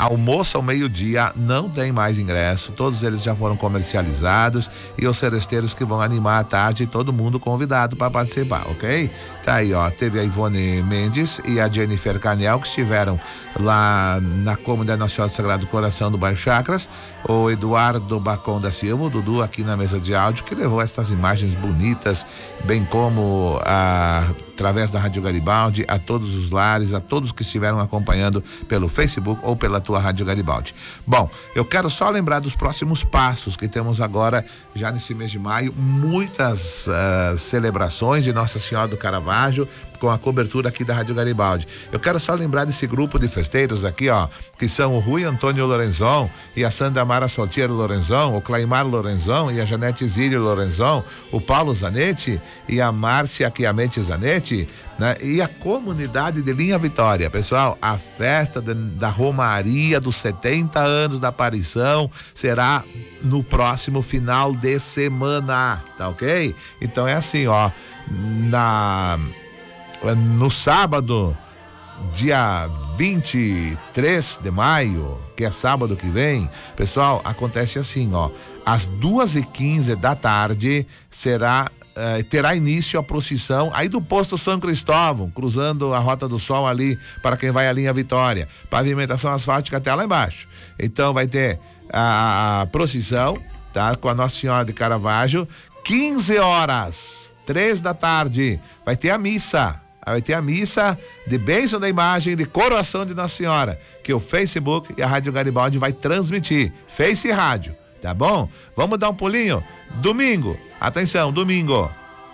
Almoço ao meio-dia, não tem mais ingresso, todos eles já foram comercializados e os seresteiros que vão animar à tarde, todo mundo convidado para participar, ok? Tá aí, ó, teve a Ivone Mendes e a Jennifer Canel que estiveram lá na comunidade Nossa Senhora do Sagrado Coração do bairro Chacras, o Eduardo Bacon da Silva, o Dudu aqui na mesa de áudio, que levou essas imagens bonitas, bem como através da Rádio Garibaldi, a todos os lares, a todos que estiveram acompanhando pelo Facebook ou pela tua Rádio Garibaldi. Bom, eu quero só lembrar dos próximos passos que temos agora, já nesse mês de maio, muitas celebrações de Nossa Senhora do Caravaggio, com a cobertura aqui da Rádio Garibaldi. Eu quero só lembrar desse grupo de festeiros aqui, ó, que são o Rui Antônio Lorenzon e a Sandra Mara Soltiero Lorenzon, o Claimar Lorenzon e a Janete Zílio Lorenzon, o Paulo Zanetti e a Márcia Chiametti Zanetti, né? E a comunidade de Linha Vitória. Pessoal, a festa da Romaria dos 70 anos da aparição será no próximo final de semana, tá ok? Então é assim, ó, no sábado, dia 23 de maio, que é sábado que vem, pessoal, acontece assim, ó, às 2h15 da tarde terá início a procissão aí do posto São Cristóvão, cruzando a Rota do Sol ali para quem vai à Linha Vitória, pavimentação asfáltica até lá embaixo. Então vai ter a procissão, tá? Com a Nossa Senhora de Caravaggio, 15 horas, 3 da tarde, vai ter a missa. Vai ter a missa de bênção da imagem de coroação de Nossa Senhora, que o Facebook e a Rádio Garibaldi vai transmitir, Face e Rádio, tá bom? Vamos dar um pulinho? Domingo, atenção, domingo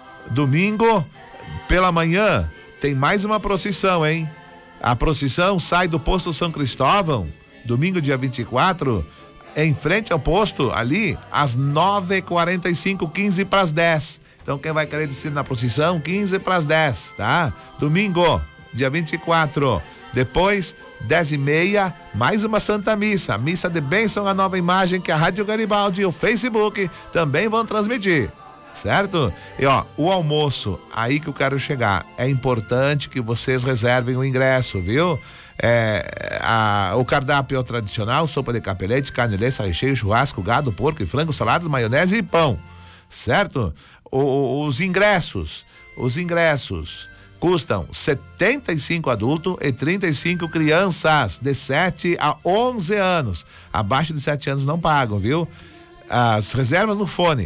pela manhã tem mais uma procissão, hein? A procissão sai do posto São Cristóvão, domingo dia 24, em frente ao posto ali, às 9h45, 15 para as 10. Então quem vai querer descer na procissão, 15 para as 10, tá? Domingo, dia 24. Depois, 10h30, mais uma Santa Missa. Missa de bênção à nova imagem que a Rádio Garibaldi e o Facebook também vão transmitir. Certo? E ó, o almoço, aí que eu quero chegar. É importante que vocês reservem o ingresso, viu? O cardápio é o tradicional: sopa de capelete, carne, leite, recheio, churrasco, gado, porco e frango, saladas, maionese e pão. Certo? Os ingressos custam 75 adultos e 35 crianças de 7 a 11 anos. Abaixo de 7 anos não pagam, viu? As reservas no fone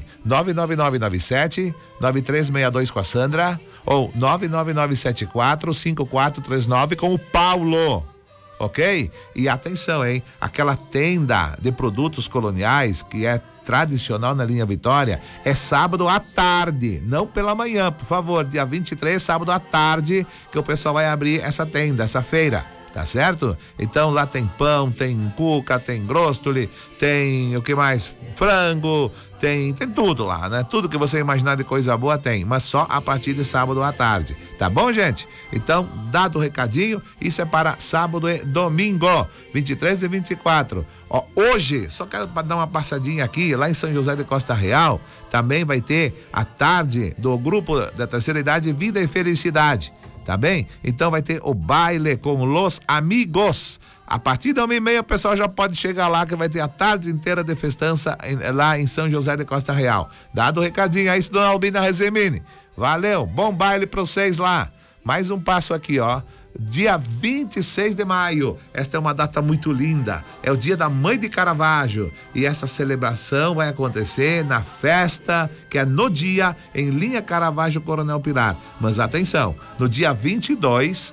99997-9362 com a Sandra ou 99974-5439 com o Paulo. Ok? E atenção, hein? Aquela tenda de produtos coloniais que é tradicional na Linha Vitória é sábado à tarde, não pela manhã, por favor. Dia 23, sábado à tarde, que o pessoal vai abrir essa tenda, essa feira. Tá certo? Então lá tem pão, tem cuca, tem grostoli, tem o que mais? Frango, tem tudo lá, né? Tudo que você imaginar de coisa boa tem, mas só a partir de sábado à tarde. Tá bom, gente? Então, dado o recadinho, isso é para sábado e domingo, 23 e 24. Ó, hoje, só quero dar uma passadinha aqui, lá em São José de Costa Real, também vai ter a tarde do grupo da terceira idade Vida e Felicidade. Tá bem? Então vai ter o baile com los amigos. A partir da 1h30 o pessoal já pode chegar lá, que vai ter a tarde inteira de festança lá em São José de Costa Real. Dado o recadinho, é isso, dona Albina Rezemini. Valeu, bom baile pra vocês lá. Mais um passo aqui, ó. Dia 26 de maio, esta é uma data muito linda, é o dia da Mãe de Caravaggio e essa celebração vai acontecer na festa que é no dia em Linha Caravaggio Coronel Pilar. Mas atenção, no dia 22,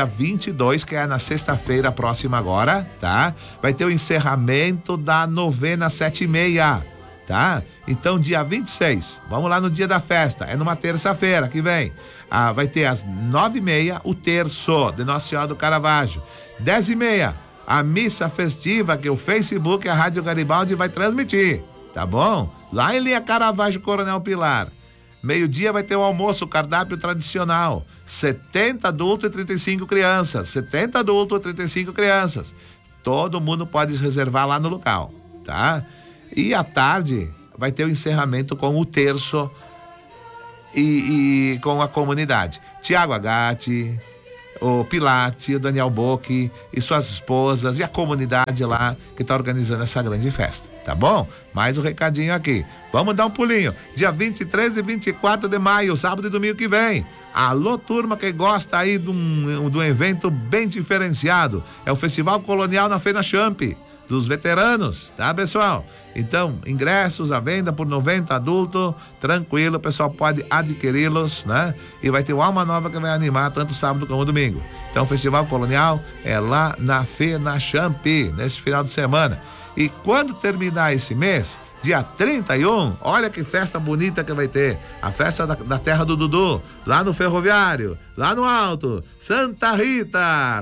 que é na sexta-feira próxima agora, tá? Vai ter o encerramento da novena 7h30. Tá? Então dia 26, vamos lá no dia da festa, é numa terça-feira que vem. Vai ter às 9h30 o terço de Nossa Senhora do Caravaggio. 10h30 a missa festiva que o Facebook e a Rádio Garibaldi vai transmitir, tá bom? Lá em Linha Caravaggio Coronel Pilar. Meio-dia vai ter o almoço, o cardápio tradicional. 70 adultos e 35 crianças. 70 adultos e 35 crianças. Todo mundo pode reservar lá no local, tá? E à tarde vai ter o encerramento com o terço e com a comunidade. Tiago Agatti, o Pilate, o Daniel Bocchi e suas esposas e a comunidade lá que está organizando essa grande festa, tá bom? Mais um recadinho aqui. Vamos dar um pulinho. Dia 23 e 24 de maio, sábado e domingo que vem. Alô, turma que gosta aí de um evento bem diferenciado. É o Festival Colonial na FenaChamp dos veteranos, tá, pessoal? Então, ingressos à venda por 90 adulto, tranquilo, o pessoal pode adquiri-los, né? E vai ter uma alma nova que vai animar tanto sábado como domingo. Então, o Festival Colonial é lá na FenaChamp, nesse final de semana. E quando terminar esse mês, dia 31, olha que festa bonita que vai ter. A festa da terra do Dudu, lá no Ferroviário, lá no Alto, Santa Rita.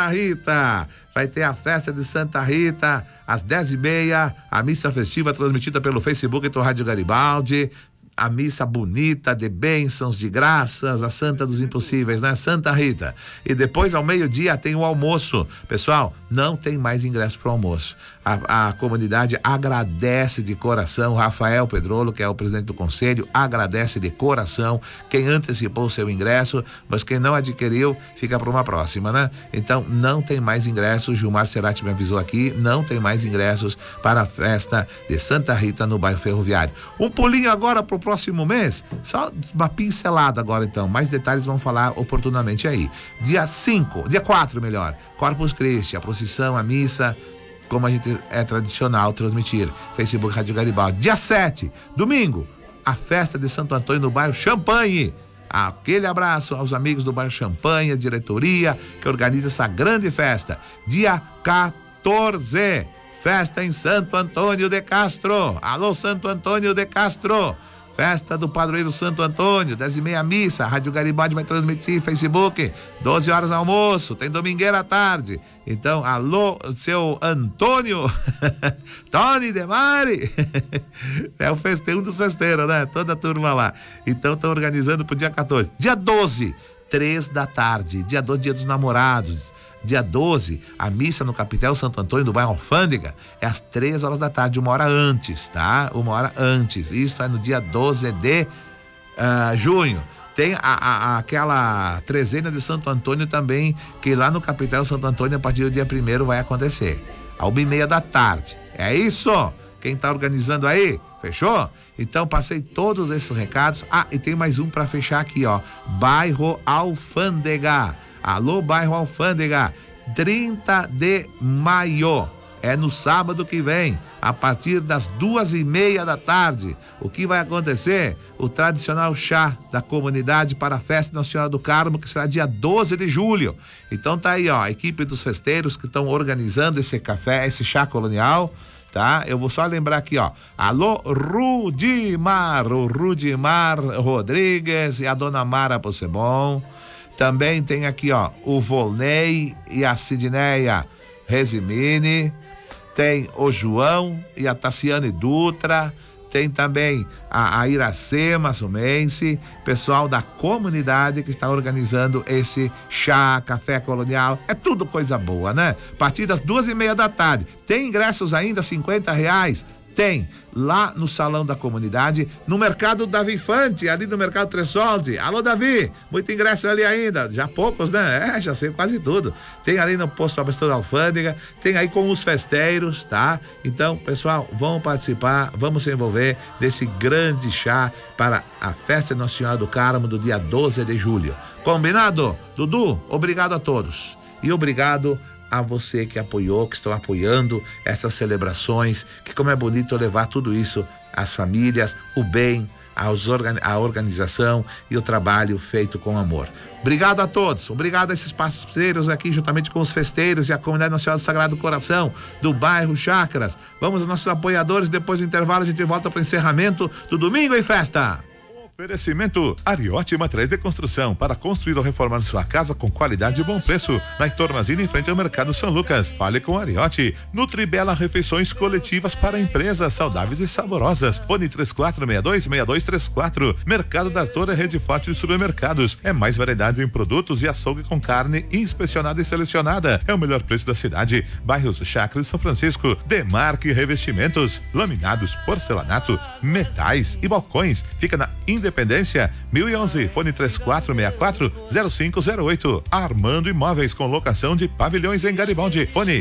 Vai ter a festa de Santa Rita, às 10h30, a missa festiva transmitida pelo Facebook do Rádio Garibaldi. A missa bonita de bênçãos, de graças, a Santa dos Impossíveis, né? Santa Rita. E depois, ao meio-dia, tem o almoço. Pessoal, não tem mais ingresso para o almoço. A comunidade agradece de coração, Rafael Pedrolo, que é o presidente do conselho, agradece de coração quem antecipou o seu ingresso, mas quem não adquiriu, fica para uma próxima, né? Então, não tem mais ingressos, Gilmar Cerati me avisou aqui, não tem mais ingressos para a festa de Santa Rita no bairro Ferroviário. Um pulinho agora pro próximo mês, só uma pincelada agora então, mais detalhes vão falar oportunamente aí. Dia 4 melhor, Corpus Christi, a procissão, a missa, como a gente é tradicional transmitir, Facebook Rádio Garibaldi. Dia 7, domingo, a festa de Santo Antônio no bairro Champanhe. Aquele abraço aos amigos do bairro Champanhe, a diretoria que organiza essa grande festa. Dia 14, festa em Santo Antônio de Castro. Alô, Santo Antônio de Castro. Festa do Padroeiro Santo Antônio, 10h30 missa, a Rádio Garibaldi vai transmitir, Facebook, 12 horas almoço, tem domingueira à tarde. Então, alô, seu Antônio, Tony Demari, é o festeiro dos festeiros, né? Toda a turma lá. Então, estão organizando pro dia 14. Dia 12, 3 da tarde, dia dos namorados. Dia 12, a missa no Capitel Santo Antônio do bairro Alfândega é às 3 horas da tarde, 1 hora antes, tá? 1 hora antes. Isso é no dia 12 de junho. Tem aquela trezena de Santo Antônio também, que lá no Capitel Santo Antônio, a partir do dia 1º vai acontecer. À 1h30 da tarde. É isso? Quem tá organizando aí? Fechou? Então, passei todos esses recados. E tem mais um para fechar aqui, ó. Bairro Alfândega. Alô, bairro Alfândega, 30 de maio, é no sábado que vem, a partir das 2h30 da tarde. O que vai acontecer? O tradicional chá da comunidade para a festa Nacional do Carmo, que será dia 12 de julho. Então tá aí, ó, a equipe dos festeiros que estão organizando esse café, esse chá colonial, tá? Eu vou só lembrar aqui, ó. Alô, Rudimar, o Rudimar Rodrigues e a dona Mara Possebon. Também tem aqui, ó, o Volney e a Sidneia Resimini. Tem o João e a Tassiane Dutra. Tem também a Iracema Sumense, pessoal da comunidade que está organizando esse chá, café colonial. É tudo coisa boa, né? A partir das 2h30 da tarde. Tem ingressos ainda, R$50? Tem, lá no Salão da Comunidade, no Mercado Davi Fante, ali no Mercado Tressoldi. Alô, Davi, muito ingresso ali ainda, já poucos, né? Já sei quase tudo. Tem ali no Posto Abastor Alfândega, tem aí com os festeiros, tá? Então, pessoal, vamos participar, vamos se envolver nesse grande chá para a Festa Nacional do Carmo do dia 12 de julho. Combinado? Dudu, obrigado a todos. E obrigado a você que apoiou, que estão apoiando essas celebrações, que como é bonito levar tudo isso às famílias, o bem, a organização e o trabalho feito com amor. Obrigado a todos, obrigado a esses parceiros aqui, juntamente com os festeiros e a Comunidade Nacional do Sagrado Coração do bairro Chácaras. Vamos aos nossos apoiadores, depois do intervalo a gente volta para o encerramento do Domingo em Festa. Oferecimento Ariotti Materiais de Construção, para construir ou reformar sua casa com qualidade e bom preço. Na Heitor Mazini, em frente ao Mercado São Lucas. Fale com Ariotti. Nutribela, refeições coletivas para empresas saudáveis e saborosas. Fone 3462-6234. Mercado da Arthur é rede forte de supermercados. É mais variedades em produtos e açougue com carne inspecionada e selecionada. É o melhor preço da cidade. Bairros Chácaras e São Francisco. Demarque Revestimentos, laminados, porcelanato, metais e balcões. Fica na Independência Independência, 1011, fone 3464-0508. Armando Imóveis com locação de pavilhões em Garibaldi, fone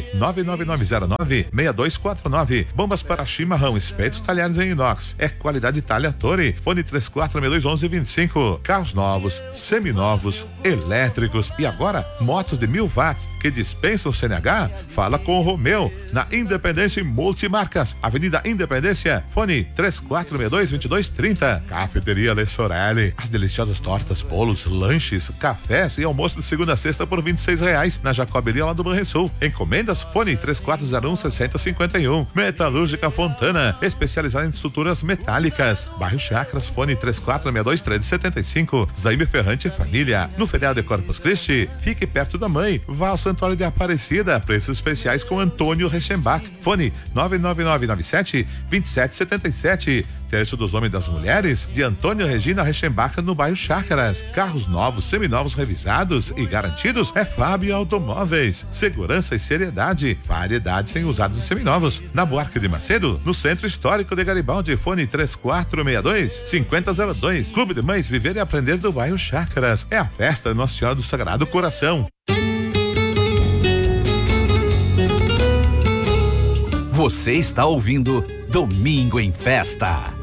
99909-6249. Bombas para chimarrão, espetos, talheres em inox. É qualidade Itália Torre, fone 34621125. Carros novos, seminovos, elétricos e agora motos de 1000 watts que dispensam CNH? Fala com o Romeu, na Independência Multimarcas, Avenida Independência, fone 3462-2230. Cafeteria Le Sorelli, as deliciosas tortas, bolos, lanches, cafés e almoço de segunda a sexta por R$26 na Jacoberia lá do Banrisul. Encomendas, fone 3401-6051. Metalúrgica Fontana, especializada em estruturas metálicas. Bairro Chacras, fone 3462-1375. Zaime Ferrante Família, no feriado de Corpus Christi, fique perto da mãe. Vá ao Santuário de Aparecida, preços especiais com Antônio Rechenbach, fone 99997-2777. Terço dos Homens e das Mulheres, de Antônio Regina Rechenbach, no bairro Chácaras. Carros novos, seminovos, revisados e garantidos é Fábio Automóveis. Segurança e seriedade, variedades em usados e seminovos. Na Buarque de Macedo, no Centro Histórico de Garibaldi, fone 3462-5002. Clube de Mães Viver e Aprender do bairro Chácaras. É a festa Nossa Senhora do Sagrado Coração. Você está ouvindo Domingo em Festa.